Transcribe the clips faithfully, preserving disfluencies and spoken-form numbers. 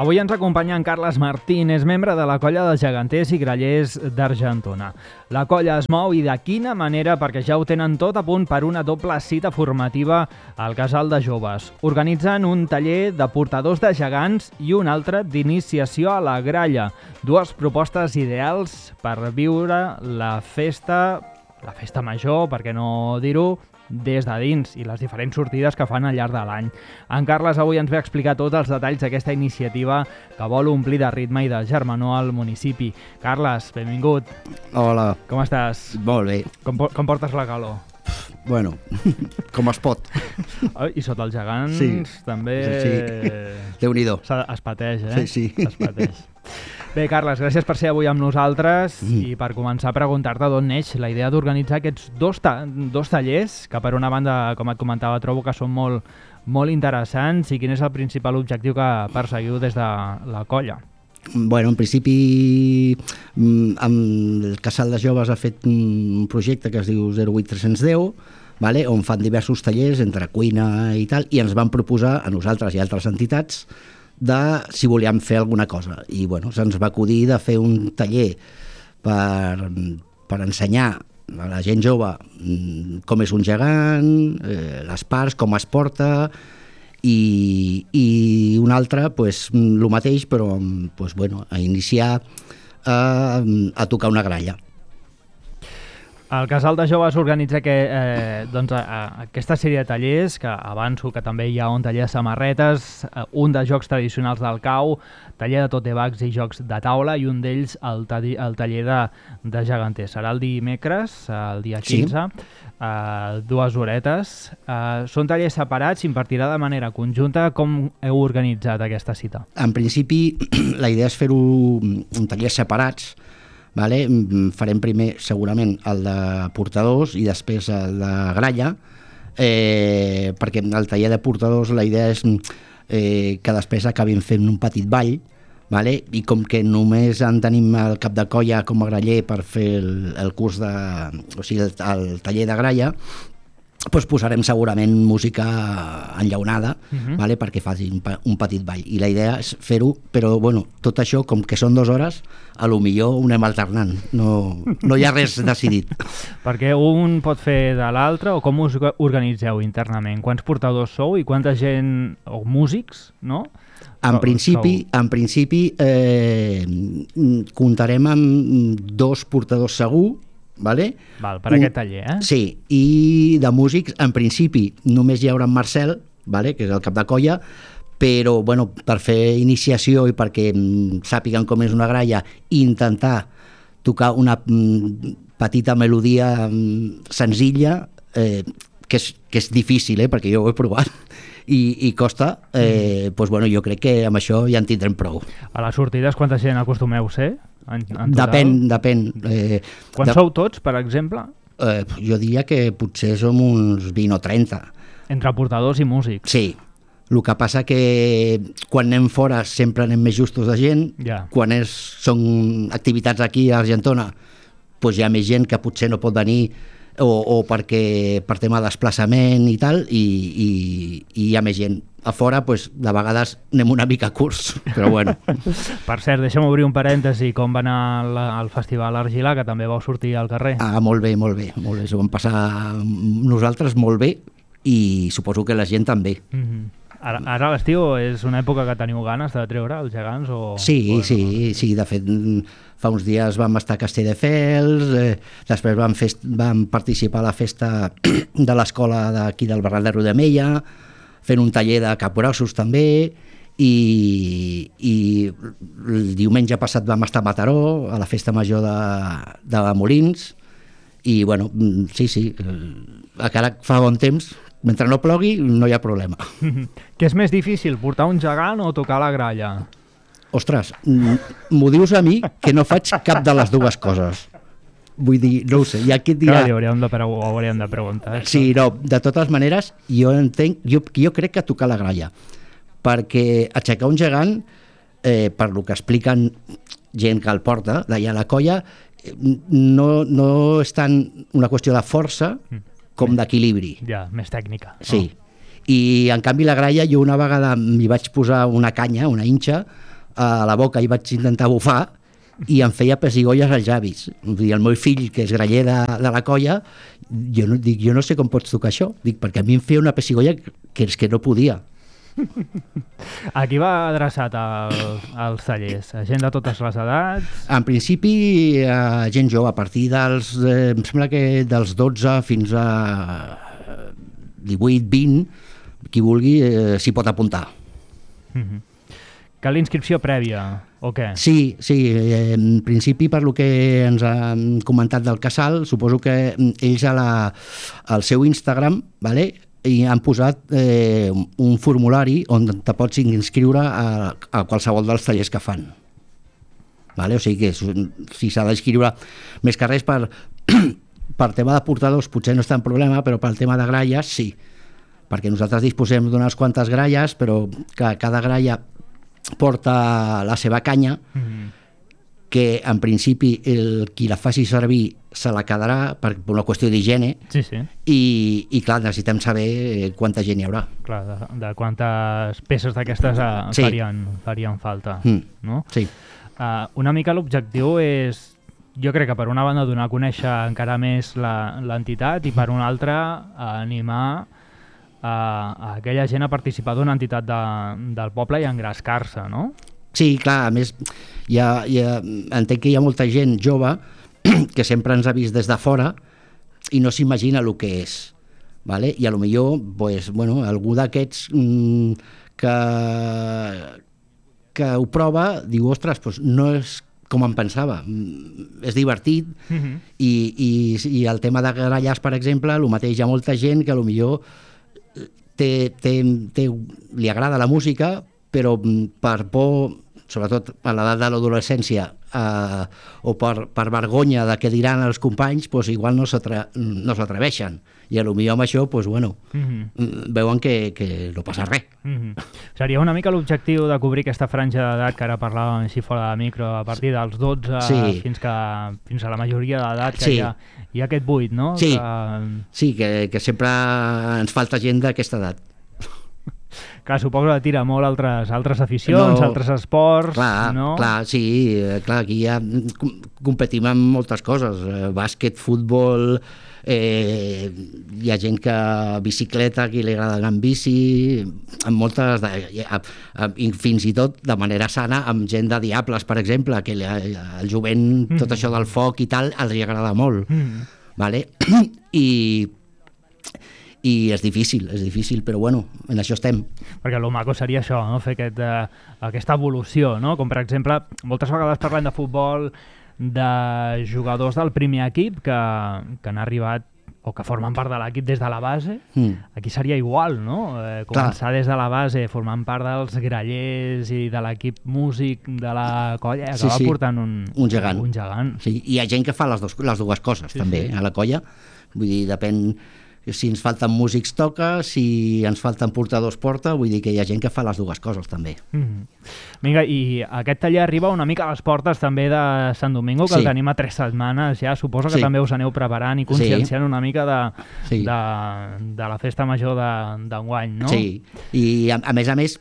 Avui ens acompanya en Carles Martín, és membre de la colla dels geganters i grallers d'Argentona. La colla es mou i de quina manera, perquè ja ho tenen tot a punt per una doble cita formativa al Casal de Joves. Organitzen un taller de portadors de gegants i un altre d'iniciació a la gralla. Dues propostes ideals per viure la festa, la festa major, per què no dir-ho, des de dins i les diferents sortides que fan al llarg de l'any. En Carles avui ens ve a explicar tots els detalls d'aquesta iniciativa que vol omplir de ritme i de germanor al municipi. Carles, benvingut. Hola. Com estàs? Molt bé. Com, com portes la calor? Bueno, com es pot. I sota els gegants sí. també... Sí. Déu-n'hi-do. Es pateix, eh? Sí, sí. Es pateix. Bé, Carles, gràcies per ser avui amb nosaltres mm. i per començar a preguntar-te d'on neix la idea d'organitzar aquests dos, ta dos tallers que per una banda, com et comentava, trobo que són molt, molt interessants i quin és el principal objectiu que perseguiu des de la colla? Bueno, en principi amb el Casal de Joves ha fet un projecte que es diu zero vuit tres cents deu, vale? On fan diversos tallers entre cuina i tal, i ens van proposar a nosaltres i altres entitats de si volíem fer alguna cosa. I bueno, se'ns va acudir de fer un taller per, per ensenyar a la gent jove com és un gegant, eh, les parts, com es porta, i, i un altre, pues, el mateix, però pues, bueno, a iniciar a, a tocar una gralla. El Casal de Joves organitza que, eh, doncs, a, a, aquesta sèrie de tallers, que avanço que també hi ha un taller de samarretes, eh, un de jocs tradicionals del cau, taller de totebags i jocs de taula, i un d'ells el, el taller de, de geganters. Serà el dimecres, el dia quinze, sí. eh, dues horetes. Eh, són tallers separats, s'impartirà de manera conjunta. Com heu organitzat aquesta cita? En principi, la idea és fer-ho en tallers separats. Vale? Farem primer segurament el de portadors i després el de gralla, eh, perquè el taller de portadors la idea és eh, que després acabin fent un petit ball, vale? I com que només en tenim el cap de colla com a graller per fer el, el curs de, o sigui, el, el taller de gralla, doncs posarem segurament música enllaunada, uh-huh. vale? Perquè faci un, un petit ball. I la idea és fer-ho, però bueno, tot això, com que són dues hores, a lo millor ho anem alternant. No, no hi ha res decidit. Perquè un pot fer de l'altre, o com us organitzeu internament? Quants portadors sou i quanta gent, o músics, no? En principi, en principi eh, comptarem amb dos portadors segur, vale? Val, per aquest taller, eh? Sí, i de músics, en principi, només hi haurà en Marcel, vale? Que és el cap de colla, però bueno, per fer iniciació i perquè sàpiguen com és una gralla i intentar tocar una petita melodia senzilla, eh, que, és, que és difícil, eh? Perquè jo ho he provat, i, i costa, eh, mm. doncs bueno, jo crec que amb això ja en tindrem prou. A les sortides quanta gent acostumeu ser? En, en depèn, depèn. Eh, Quan de... sou tots, per exemple? Eh, jo diria que potser som uns vint o trenta. Entre portadors i músics? Sí. El que passa que quan anem fora sempre anem més justos de gent. Ja. Quan és, són activitats aquí a Argentona, doncs hi ha més gent que potser no pot venir o, o perquè per tema de desplaçament i tal, i, i, i hi ha més gent. A fora, doncs, de vegades anem una mica curts, però bueno. Per cert, deixa'm obrir un parèntesi, com va anar al, al Festival Argilà, que també vau sortir al carrer? Ah, molt bé, molt bé, molt bé. S'ho vam passar nosaltres molt bé i suposo que la gent també. Mm-hmm. Ara, ara l'estiu és una època que teniu ganes de treure els gegants? O... Sí, o... sí, sí, de fet fa uns dies vam estar a Castelldefels, eh, després vam, fer, vam participar a la festa de l'escola d'aquí del Barral de Rodamella, fent un taller de capgrossos també, i, i el diumenge passat vam estar a Mataró, a la festa major de, de Molins, i bueno, sí, sí, encara fa bon temps, mentre no plogui no hi ha problema. Què és més difícil, portar un gegant o tocar la gralla? Ostres, m'ho dius a mi que no faig cap de les dues coses. Vull dir, no ho sé, hi ha qui et dirà... Clar, hauríem de, pre hauríem de preguntar. Això. Sí, no, de totes maneres, jo entenc, jo, jo crec que tocar la gralla, perquè aixecar un gegant, eh, per lo que expliquen gent que el porta, d'allà a la colla, no, no és tant una qüestió de força com d'equilibri. Ja, més tècnica. Sí, oh. I en canvi la gralla jo una vegada m'hi vaig posar una canya, una inxa, a la boca i vaig intentar bufar i em feia pessigolles als llavis. Vull dir, el meu fill, que és graller de, de la colla, jo no, dic, jo no sé com pots tocar això, dic, perquè a mi em feia una pessigolla que és que no podia. A qui va adreçat el, els tallers? A gent de totes les edats? En principi, a gent jove, a partir dels, eh, em sembla que dels dotze fins a divuit, vint, qui vulgui eh, s'hi pot apuntar. Mm-hmm. Cal inscripció prèvia, o què? Sí, sí, en principi per lo que ens han comentat del casal, suposo que ells a la, al seu Instagram, vale, i han posat eh, un formulari on te pots inscriure a, a qualsevol dels tallers que fan. Vale? O sigui que si s'ha d'inscriure més que res per, per tema de portadors potser no està en problema, però pel tema de gralles sí, perquè nosaltres disposem d'unes quantes gralles, però que cada gralla porta la seva canya, mm-hmm. que en principi el, qui la faci servir se la quedarà per una qüestió d'higiene, sí, sí. I, i clar, necessitem saber quanta gent hi haurà. Clar, de, de quantes peces d'aquestes uh, sí. farien, farien falta. Mm. No? Sí. Uh, una mica l'objectiu és, jo crec que per una banda donar a conèixer encara més l'entitat i per una altra uh, animar a, a aquella gent a participar d'una entitat de, del poble i engrescar-se, no? Sí, clar, a més, hi ha, hi ha, entenc que hi ha molta gent jove que sempre ens ha vist des de fora i no s'imagina el que és, vale? I a lo millor, pues, bueno, algú d'aquests mmm, que, que ho prova, diu, ostres, pues, no és com em pensava, és divertit, mm-hmm. i, i, i el tema de gralles, per exemple, el mateix, hi ha molta gent que a lo millor Té, té, té, li agrada la música, però per por, sobretot a l'edat de l'adolescència, eh, o per, per vergonya de què diran els companys, doncs igual no s'atreveixen. I potser amb això, doncs, bueno, mm-hmm. veuen que, que no passa res. Mm-hmm. Seria una mica l'objectiu de cobrir aquesta franja d'edat que ara parlàvem així fora de micro, a partir dels dotze sí. fins, que, fins a la majoria d'edat, que sí. hi, ha, hi ha aquest buit, no? Sí, que... sí que, que sempre ens falta gent d'aquesta edat. Clar, suposo que tira molt altres, altres aficions, no, altres esports, clar, no? Clar, sí, clar, aquí ja competim en moltes coses, bàsquet, futbol, eh, hi ha gent que bicicleta, qui li agrada anar en bici, en moltes, de, fins i tot de manera sana, amb gent de Diables, per exemple, que el jovent, mm. tot això del foc i tal, els agrada molt, mm. vale? I... i és difícil, és difícil, però bueno, en això estem. Perquè el maco seria això, no? Fer aquest, eh, aquesta evolució, no? Com per exemple, moltes vegades parlem de futbol, de jugadors del primer equip que, que han arribat o que formen part de l'equip des de la base, mm. aquí seria igual, no? Eh, començar Clar. des de la base, formant part dels grallers i de l'equip músic de la colla, i acabar sí, sí. portant un, un gegant. Un gegant. Sí, hi ha gent que fa les, dos, les dues coses, sí, també, sí. a la colla. Vull dir, depèn... Si ens falten músics toca, si ens falten portadors porta, vull dir que hi ha gent que fa les dues coses també. Mm-hmm. Vinga, i aquest taller arriba una mica a les portes també de Sant Domingo, que sí. el tenim a tres setmanes ja, suposo que sí. també us aneu preparant i conscienciant sí. una mica de, sí. de, de la festa major d'enguany, no? Sí, i a, a més a més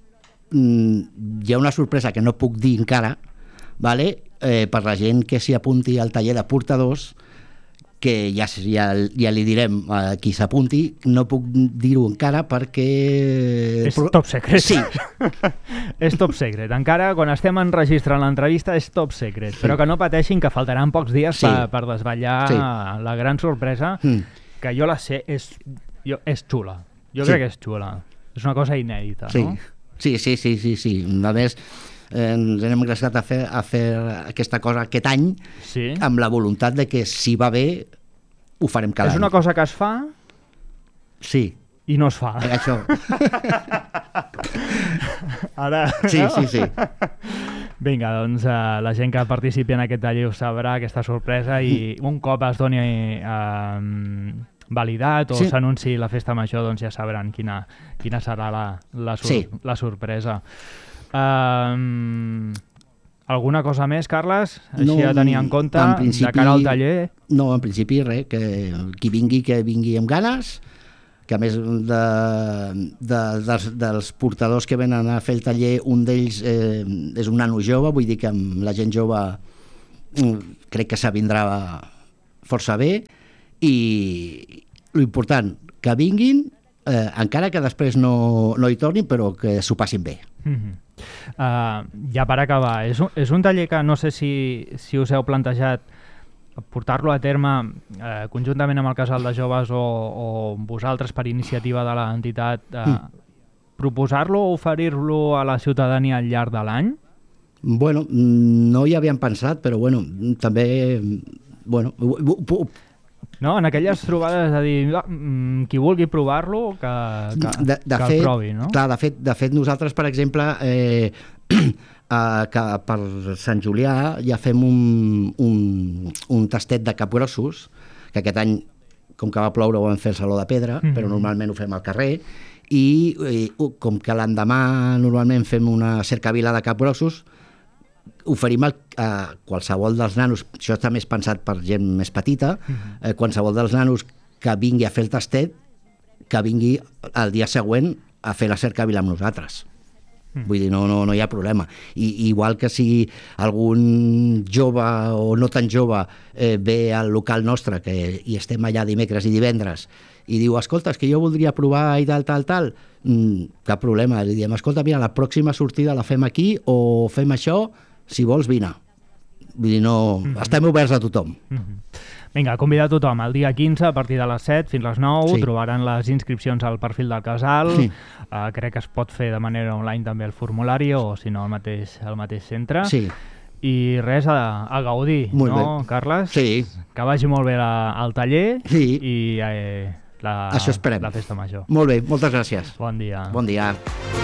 hi ha una sorpresa que no puc dir encara, vale? eh, per la gent que s'hi apunti al taller de portadors, que ja, ja, ja li direm a qui s'apunti, no puc dir-ho encara perquè... És top secret. Sí. És top secret. Encara, quan estem enregistrant l'entrevista, és top secret. Però que no pateixin, que faltaran pocs dies sí. per, per desvetllar sí. la gran sorpresa, mm. que jo la sé, és, jo, és xula. Jo sí. crec que és xula. És una cosa inèdita, sí. no? Sí, sí, sí, sí, sí. A més, eh, ens hem engrescat a fer, a fer aquesta cosa aquest any sí. amb la voluntat de que si va bé ho farem cada any. És una cosa que es fa sí. i no es fa. Eh, això. Ara... Sí, sí, sí. Vinga, doncs uh, la gent que participi en aquest taller ho sabrà, aquesta sorpresa, i un cop es doni uh, validat o sí. s'anunciï la festa major, doncs ja sabran quina, quina serà la, la, sur sí. la sorpresa. Uh, alguna cosa més, Carles? Així no, a tenir en compte en principi, de cara al taller? No, en principi res, que qui vingui, que vingui amb ganes, que a més de, de, dels, dels portadors que venen a fer el taller, un d'ells eh, és un nano jove, vull dir que amb la gent jove crec que s'avindrà força bé, i l'important, que vinguin, eh, encara que després no, no hi tornin, però que s'ho passin bé. Mm-hmm. uh, ja per acabar, és un, és un taller que no sé si, si us heu plantejat portar-lo a terme eh, conjuntament amb el casal de joves o, o vosaltres per iniciativa de l'entitat, eh, mm. proposar-lo o oferir-lo a la ciutadania al llarg de l'any? Bueno, no hi havíem pensat, però bueno, també... Bueno, no, en aquelles trobades de dir qui vulgui provar-lo que, que, de, de que fet, el provi, no? Clar, de fet, de fet nosaltres, per exemple, eh, Uh, que per Sant Julià ja fem un, un, un tastet de capgrossos, que aquest any, com que va ploure, ho vam fer al Saló de Pedra, mm-hmm. però normalment ho fem al carrer, i, i com que l'endemà normalment fem una cercavila de capgrossos, oferim el, a qualsevol dels nanos, això està més pensat per gent més petita, mm-hmm. eh, qualsevol dels nanos que vingui a fer el tastet, que vingui el dia següent a fer la cercavila amb nosaltres. Vull dir, no, no, no hi ha problema. I, igual que si algun jove o no tan jove eh, ve al local nostre, que hi estem allà dimecres i divendres, i diu, escolta, és que jo voldria provar i tal, tal, tal, mm, cap problema. Li diem, escolta, mira, la pròxima sortida la fem aquí o fem això, si vols, vine. Vull dir, no... Mm-hmm. Estem oberts a tothom. Mm-hmm. Vinga, convidar tothom. El dia quinze, a partir de les set fins les nou, sí. trobaran les inscripcions al perfil del casal. Sí. Uh, crec que es pot fer de manera online també el formulari, o si no, al mateix, al mateix centre. Sí. I res, a, a gaudir, molt no, bé. Carles? Sí. Que vagi molt bé la, el taller sí. i eh, la, Això esperem. la festa major. Molt bé, moltes gràcies. Bon dia. Bon dia.